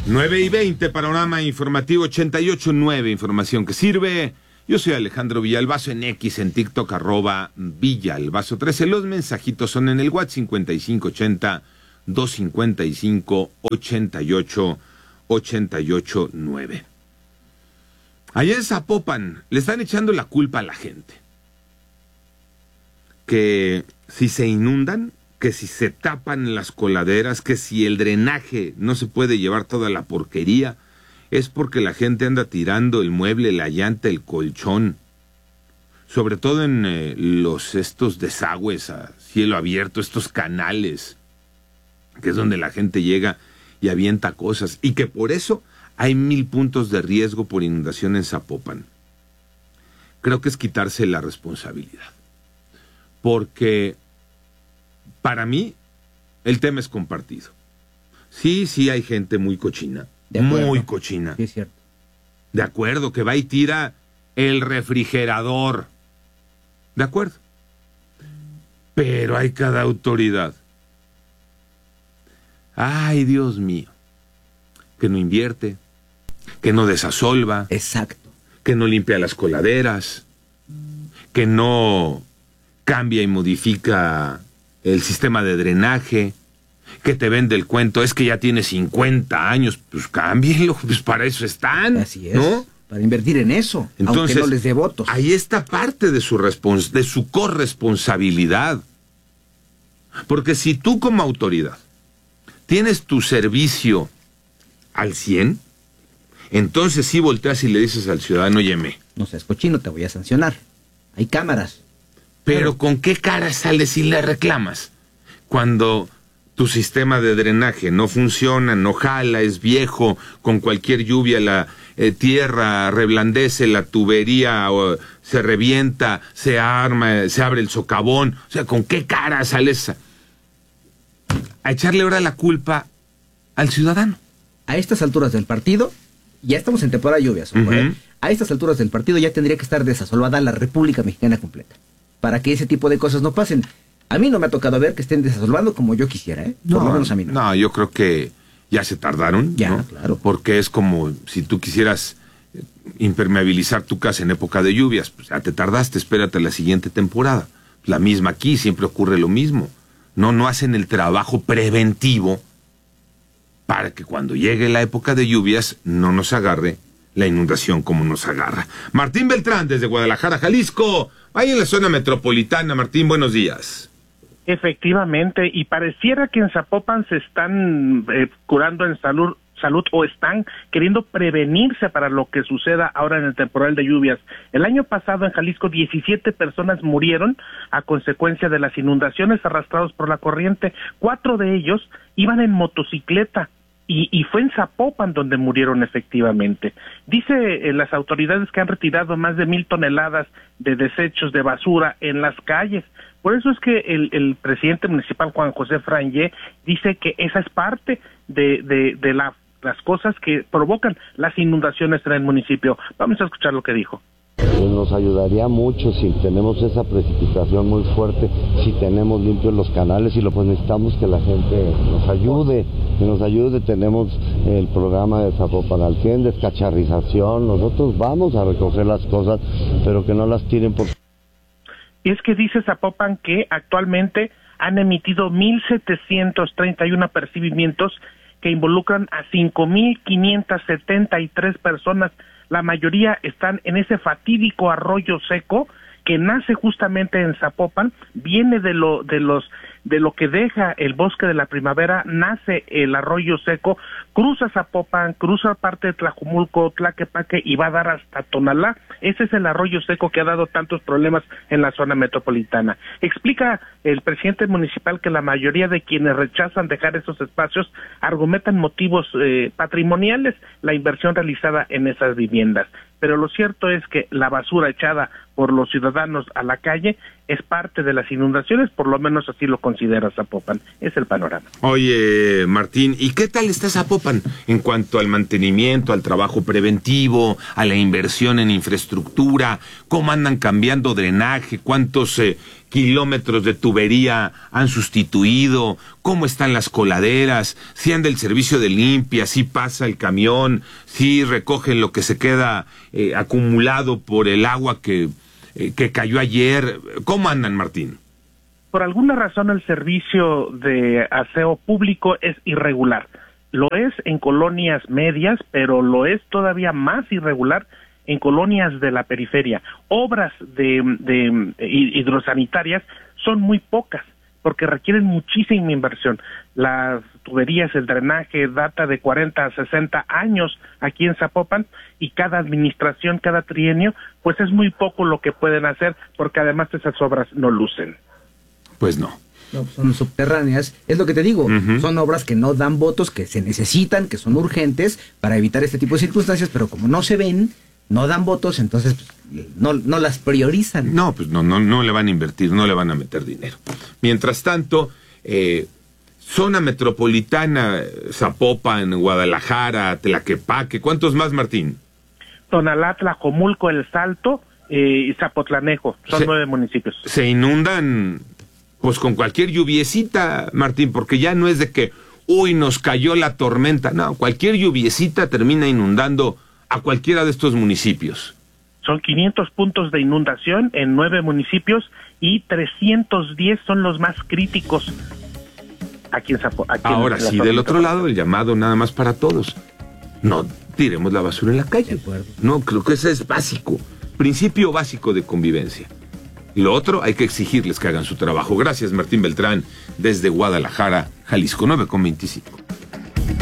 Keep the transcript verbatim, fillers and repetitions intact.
nueve y veinte, panorama informativo ochenta y ocho nueve, información que sirve. Yo soy Alejandro Villalbazo, en X, en TikTok, arroba Villalbazo trece. Los mensajitos son en el WhatsApp cincuenta y cinco ochenta, doscientos cincuenta y cinco, ochenta y ocho, ochenta y ocho nueve. Allá en Zapopan le están echando la culpa a la gente. Que si se inundan, que si se tapan las coladeras, que si el drenaje no se puede llevar toda la porquería, es porque la gente anda tirando el mueble, la llanta, el colchón, sobre todo en eh, los estos desagües a cielo abierto, estos canales, que es donde la gente llega y avienta cosas, y que por eso hay mil puntos de riesgo por inundación en Zapopan. Creo que es quitarse la responsabilidad, porque para mí el tema es compartido. Sí, sí hay gente muy cochina. Muy cochina. Sí, es cierto. De acuerdo, que va y tira el refrigerador. De acuerdo. Pero hay cada autoridad. Ay, Dios mío. Que no invierte, que no desasolva. Exacto. Que no limpia las coladeras, que no cambia y modifica el sistema de drenaje, que te vende el cuento, es que ya tiene cincuenta años, pues cámbienlo, pues para eso están. Así es, ¿no? Para invertir en eso, entonces, aunque no les dé votos. Ahí está parte de su, respons- de su corresponsabilidad. Porque si tú como autoridad tienes tu servicio al cien, entonces sí volteas y le dices al ciudadano, óyeme. No seas cochino, te voy a sancionar. Hay cámaras. Pero, Pero ¿con qué cara sales y le reclamas? Cuando tu sistema de drenaje no funciona, no jala, es viejo, con cualquier lluvia la eh, tierra reblandece, la tubería o, se revienta, se arma, se abre el socavón. O sea, ¿con qué cara sales a, a echarle ahora la culpa al ciudadano? A estas alturas del partido, ya estamos en temporada de lluvias. Uh-huh. ¿eh? A estas alturas del partido ya tendría que estar desasolvada la República Mexicana completa, para que ese tipo de cosas no pasen. A mí no me ha tocado ver que estén desasolvando como yo quisiera, ¿eh? Por No, lo menos a mí no. No, yo creo que ya se tardaron, ya, ¿no? Claro. Porque es como si tú quisieras impermeabilizar tu casa en época de lluvias, pues ya te tardaste, espérate la siguiente temporada. La misma aquí, siempre ocurre lo mismo. No, no hacen el trabajo preventivo para que cuando llegue la época de lluvias no nos agarre la inundación como nos agarra. Martín Beltrán, desde Guadalajara, Jalisco, ahí en la zona metropolitana. Martín, buenos días. Efectivamente, y pareciera que en Zapopan se están eh, curando en salud, salud o están queriendo prevenirse para lo que suceda ahora en el temporal de lluvias. El año pasado en Jalisco diecisiete personas murieron a consecuencia de las inundaciones arrastrados por la corriente. Cuatro de ellos iban en motocicleta. Y, y fue en Zapopan donde murieron efectivamente. Dice eh, las autoridades que han retirado más de mil toneladas de desechos de basura en las calles. Por eso es que el, el presidente municipal Juan José Frangé dice que esa es parte de, de, de la, las cosas que provocan las inundaciones en el municipio. Vamos a escuchar lo que dijo. Pues nos ayudaría mucho si tenemos esa precipitación muy fuerte, si tenemos limpios los canales y lo pues necesitamos que la gente nos ayude, que nos ayude. Tenemos el programa de Zapopan al cien, descacharrización, nosotros vamos a recoger las cosas, pero que no las tiren por... Y es que dice Zapopan que actualmente han emitido mil setecientos treinta y uno apercibimientos que involucran a cinco mil quinientas setenta y tres personas. La mayoría están en ese fatídico arroyo seco que nace justamente en Zapopan, viene de lo de los de lo que deja el bosque de la primavera, nace el arroyo seco, cruza Zapopan, cruza parte de Tlajumulco, Tlaquepaque y va a dar hasta Tonalá. Ese es el arroyo seco que ha dado tantos problemas en la zona metropolitana. Explica el presidente municipal que la mayoría de quienes rechazan dejar esos espacios argumentan motivos eh, patrimoniales, la inversión realizada en esas viviendas. Pero lo cierto es que la basura echada por los ciudadanos a la calle es parte de las inundaciones, por lo menos así lo considera Zapopan. Es el panorama. Oye, Martín, ¿y qué tal está Zapopan en cuanto al mantenimiento, al trabajo preventivo, a la inversión en infraestructura? ¿Cómo andan cambiando drenaje? ¿Cuántos eh, kilómetros de tubería han sustituido? ¿Cómo están las coladeras? ¿Si anda el servicio de limpia? ¿Si pasa el camión? ¿Si recogen lo que se queda eh, acumulado por el agua que, eh, que cayó ayer? ¿Cómo andan, Martín? Por alguna razón el servicio de aseo público es irregular. Lo es en colonias medias, pero lo es todavía más irregular en colonias de la periferia. Obras de, de, de hidrosanitarias son muy pocas, porque requieren muchísima inversión. Las tuberías, el drenaje data de cuarenta a sesenta años aquí en Zapopan, y cada administración, cada trienio, pues es muy poco lo que pueden hacer, porque además esas obras no lucen. Pues no. No, son subterráneas, es lo que te digo, uh-huh. Son obras que no dan votos, que se necesitan, que son urgentes para evitar este tipo de circunstancias, pero como no se ven, no dan votos, entonces pues, no, no las priorizan. No, pues no, no, no le van a invertir, no le van a meter dinero. Mientras tanto, eh, zona metropolitana, Zapopan, Guadalajara, Tlaquepaque, ¿cuántos más, Martín? Tonalá, Tlajomulco, El Salto eh, y Zapotlanejo, son se, nueve municipios. Se inundan pues con cualquier lluviecita, Martín, porque ya no es de que, uy, nos cayó la tormenta, no, cualquier lluviecita termina inundando a cualquiera de estos municipios. Son quinientos puntos de inundación en nueve municipios y trescientos diez son los más críticos aquí en Zapopan. Ahora sí, del otro lado, el llamado nada más para todos. No tiremos la basura en la calle. No, creo que eso es básico, principio básico de convivencia. Y lo otro, hay que exigirles que hagan su trabajo. Gracias, Martín Beltrán, desde Guadalajara, Jalisco, nueve con veinticinco.